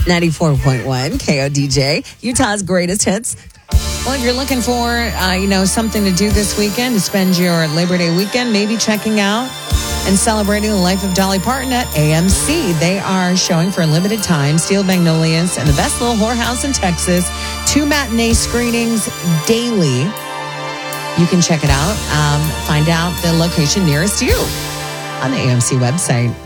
94.1 KODJ, Utah's greatest hits. Well, if you're looking for, something to do this weekend, to spend your Labor Day weekend, maybe checking out and celebrating the life of Dolly Parton at AMC. They are showing for a limited time Steel Magnolias and the Best Little Whorehouse in Texas. 2 matinee screenings daily. You can check it out. Find out the location nearest you on the AMC website.